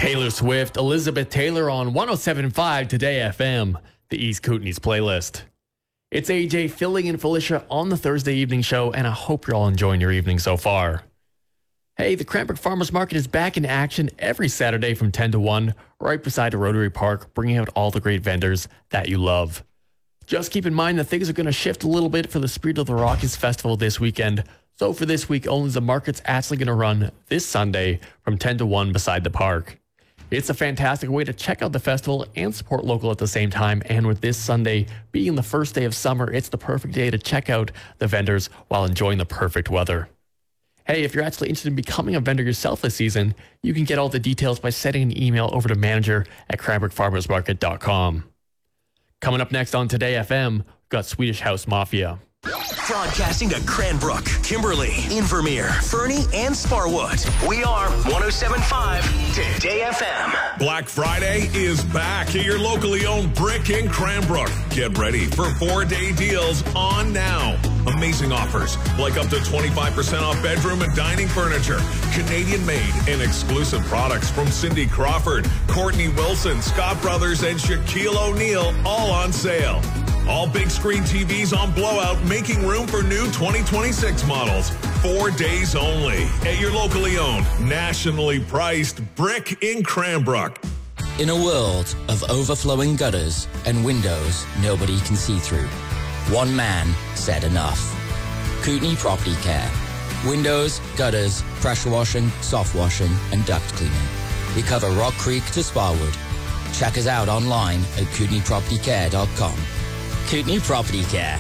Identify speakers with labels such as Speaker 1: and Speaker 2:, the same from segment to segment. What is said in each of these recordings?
Speaker 1: Taylor Swift, Elizabeth Taylor on 107.5 Today FM, the East Kootenays playlist. It's AJ filling in Felicia on the Thursday evening show, and I hope you're all enjoying your evening so far. Hey, the Cranbrook Farmers Market is back in action every Saturday from 10 to 1, right beside the Rotary Park, bringing out all the great vendors that you love. Just keep in mind that things are going to shift a little bit for the Spirit of the Rockies Festival this weekend. So for this week only, the market's actually going to run this Sunday from 10 to 1 beside the park. It's a fantastic way to check out the festival and support local at the same time. And with this Sunday being the first day of summer, it's the perfect day to check out the vendors while enjoying the perfect weather. Hey, if you're actually interested in becoming a vendor yourself this season, you can get all the details by sending an email over to manager@cranbrookfarmersmarket.com. Coming up next on Today FM, we've got Swedish House Mafia.
Speaker 2: Broadcasting to Cranbrook, Kimberley, Invermere, Fernie, and Sparwood. We are 107.5 Today FM.
Speaker 3: Black Friday is back at your locally owned Brick in Cranbrook. Get ready for 4-day deals on now. Amazing offers like up to 25% off bedroom and dining furniture, Canadian made and exclusive products from Cindy Crawford, Courtney Wilson, Scott Brothers, and Shaquille O'Neal, all on sale. All big screen TVs on blowout, making room for new 2026 models. 4 days only at your locally owned, nationally priced Brick in Cranbrook.
Speaker 4: In a world of overflowing gutters and windows nobody can see through, one man said enough. Kootenay Property Care. Windows, gutters, pressure washing, soft washing, and duct cleaning. We cover Rock Creek to Sparwood. Check us out online at KootenayPropertyCare.com. Kootenay Property Care.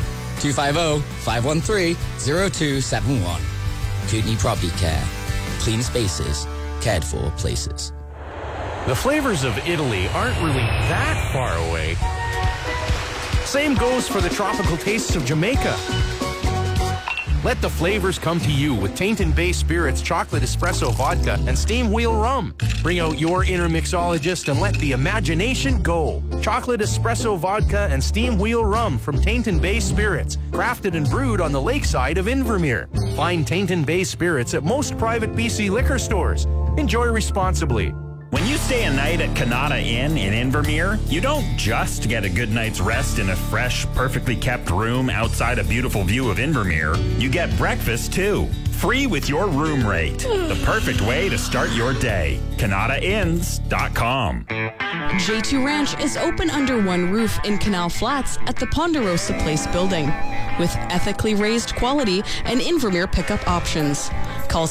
Speaker 4: 250-513-0271. Kootenay Property Care. Clean spaces, cared for places.
Speaker 5: The flavors of Italy aren't really that far away. Same goes for the tropical tastes of Jamaica. Let the flavors come to you with Tainton Bay Spirits Chocolate Espresso Vodka and Steam Wheel Rum. Bring out your inner mixologist and let the imagination go. Chocolate Espresso Vodka and Steam Wheel Rum from Tainton Bay Spirits, crafted and brewed on the lakeside of Invermere. Find Tainton Bay Spirits at most private BC liquor stores. Enjoy responsibly.
Speaker 6: When you stay a night at Kanata Inn in Invermere, you don't just get a good night's rest in a fresh, perfectly kept room outside a beautiful view of Invermere. You get breakfast, too. Free with your room rate. The perfect way to start your day. KanataInns.com.
Speaker 7: J2 Ranch is open under one roof in Canal Flats at the Ponderosa Place building, with ethically raised quality and Invermere pickup options. Call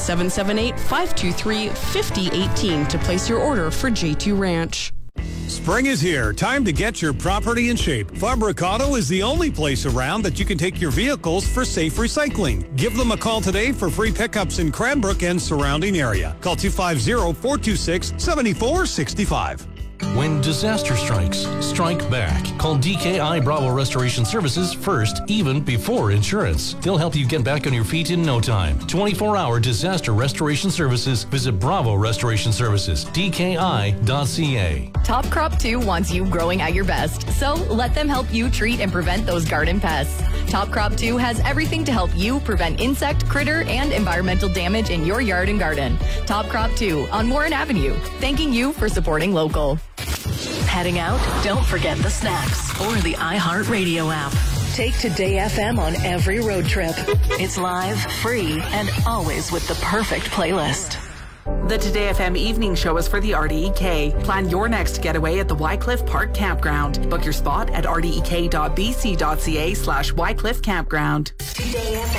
Speaker 7: 778-523-5018 to place your order for J2 Ranch.
Speaker 8: Spring is here. Time to get your property in shape. Fabric Auto is the only place around that you can take your vehicles for safe recycling. Give them a call today for free pickups in Cranbrook and surrounding area. Call 250-426-7465.
Speaker 9: When disaster strikes, strike back. Call DKI Bravo Restoration Services first, even before insurance. They'll help you get back on your feet in no time. 24-hour disaster restoration services. Visit Bravo Restoration Services, DKI.ca.
Speaker 10: Top Crop 2 wants you growing at your best, so let them help you treat and prevent those garden pests. Top Crop 2 has everything to help you prevent insect, critter, and environmental damage in your yard and garden. Top Crop 2 on Warren Avenue. Thanking you for supporting local.
Speaker 11: Heading out? Don't forget the snacks or the iHeartRadio app. Take Today FM on every road trip. It's live, free, and always with the perfect playlist.
Speaker 12: The Today FM evening show is for the RDEK. Plan your next getaway at the Wycliffe Park Campground. Book your spot at rdek.bc.ca/Wycliffe Campground.